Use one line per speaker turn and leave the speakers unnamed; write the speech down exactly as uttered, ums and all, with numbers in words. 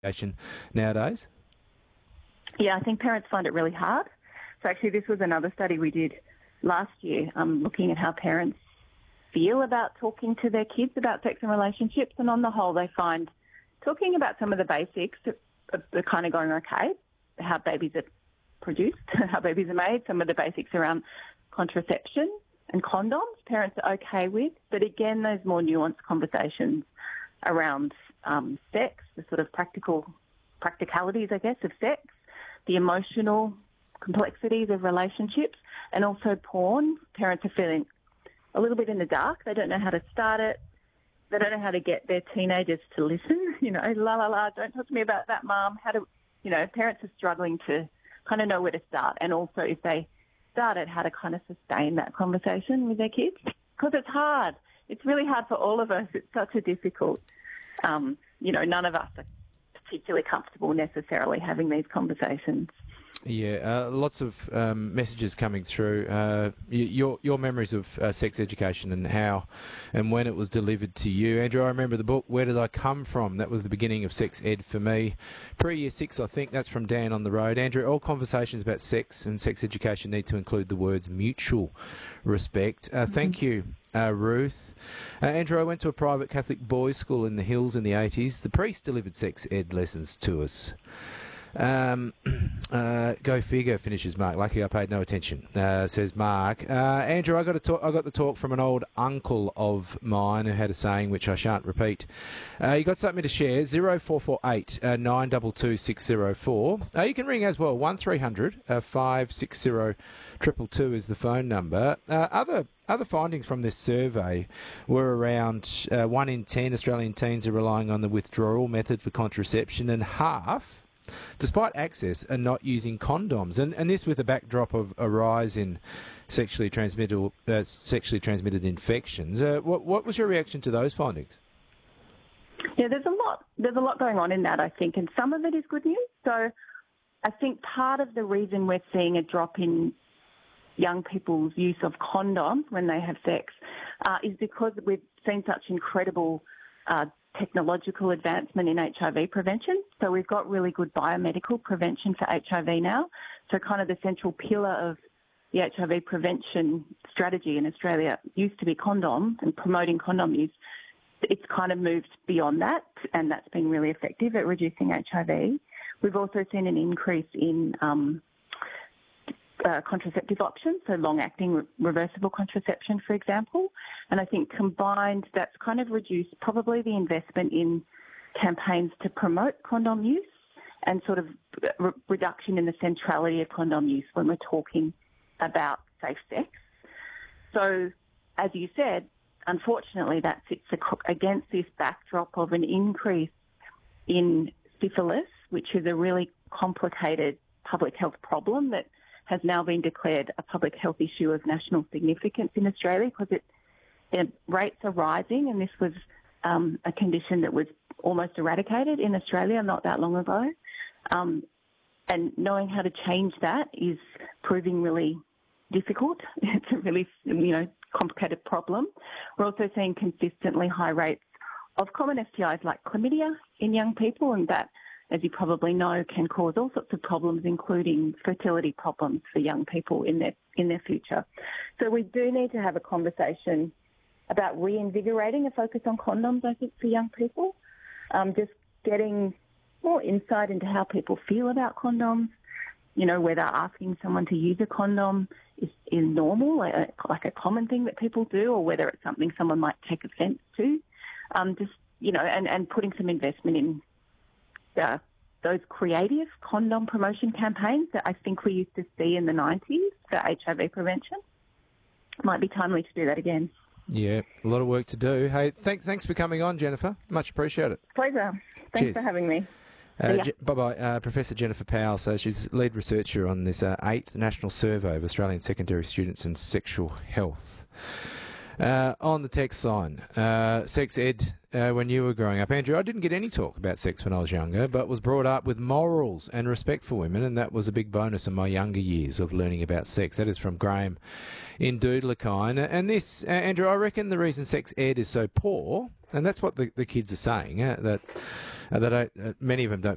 education nowadays?
Yeah, I think parents find it really hard. So actually this was another study we did last year, um, looking at how parents feel about talking to their kids about sex and relationships, and on the whole they find talking about some of the basics are, are kind of going okay, how babies are produced, how babies are made, some of the basics around contraception and condoms parents are okay with, but again those more nuanced conversations around um, sex, the sort of practical practicalities, I guess, of sex, the emotional complexities of relationships, and also porn. Parents are feeling a little bit in the dark. They don't know how to start it. They don't know how to get their teenagers to listen. You know, la, la, la, don't talk to me about that, Mum. How do, you know, parents are struggling to kind of know where to start. And also if they start it, how to kind of sustain that conversation with their kids. Because it's hard. It's really hard for all of us. It's such a difficult, um, you know, none of us are particularly comfortable necessarily having these conversations.
Yeah, uh, lots of um, messages coming through. Uh, y- your your memories of uh, sex education and how and when it was delivered to you. Andrew, I remember the book, Where Did I Come From? That was the beginning of sex ed for me. Pre-year six, I think. That's from Dan on the Road. Andrew, all conversations about sex and sex education need to include the words mutual respect. Uh, mm-hmm. Thank you. Uh, Ruth. Uh, Andrew, I went to a private Catholic boys' school in the hills in the eighties. The priest delivered sex ed lessons to us. Um, uh, go figure, finishes Mark. Lucky I paid no attention, uh, says Mark. Uh, Andrew, I got a talk, I got the talk from an old uncle of mine who had a saying which I shan't repeat. Uh, you got something to share? Zero four four eight nine two two six zero four. Uh, you can ring as well. One three hundred five six zero triple two is the phone number. Uh, other Other findings from this survey were around uh, one in ten Australian teens are relying on the withdrawal method for contraception, and half, despite access, are not using condoms. And, and this with a backdrop of a rise in sexually transmitted uh, sexually transmitted infections. Uh, what, what was your reaction to those findings?
Yeah, there's a lot. There's a lot going on in that, I think, and some of it is good news. So I think part of the reason we're seeing a drop in young people's use of condoms when they have sex uh, is because we've seen such incredible uh, technological advancement in H I V prevention. So we've got really good biomedical prevention for H I V now. So kind of the central pillar of the H I V prevention strategy in Australia used to be condoms and promoting condom use. It's kind of moved beyond that, and that's been really effective at reducing H I V. We've also seen an increase in um, Uh, contraceptive options, so long-acting re- reversible contraception, for example. And I think combined, that's kind of reduced probably the investment in campaigns to promote condom use and sort of re- reduction in the centrality of condom use when we're talking about safe sex. So, as you said, unfortunately, that sits ac- against this backdrop of an increase in syphilis, which is a really complicated public health problem that has now been declared a public health issue of national significance in Australia because it, it rates are rising, and this was um, a condition that was almost eradicated in Australia not that long ago. Um, and knowing how to change that is proving really difficult. It's a really, you know, complicated problem. We're also seeing consistently high rates of common S T Is like chlamydia in young people, and that, as you probably know, can cause all sorts of problems, including fertility problems for young people in their in their future. So we do need to have a conversation about reinvigorating a focus on condoms, I think, for young people. Um, just getting more insight into how people feel about condoms, you know, whether asking someone to use a condom is, is normal, like, like a common thing that people do, or whether it's something someone might take offence to. Um, just, you know, and, and putting some investment in Uh, those creative condom promotion campaigns that I think we used to see in the nineties for H I V prevention. Might be timely to do that again.
Yeah, a lot of work to do. Hey, thanks, thanks for coming on, Jennifer. Much appreciate it.
Pleasure. Thanks
Cheers.
for having me.
Uh, Je- bye-bye. Uh, Professor Jennifer Powell, so she's lead researcher on this uh, eighth National Survey of Australian Secondary Students and Sexual Health. Uh, on the text line, uh, sex ed uh, when you were growing up. Andrew, I didn't get any talk about sex when I was younger, but was brought up with morals and respect for women, and that was a big bonus in my younger years of learning about sex. That is from Graham in Doodlakine. And this, uh, Andrew, I reckon the reason sex ed is so poor, and that's what the, the kids are saying, uh, that uh, that I, uh, many of them don't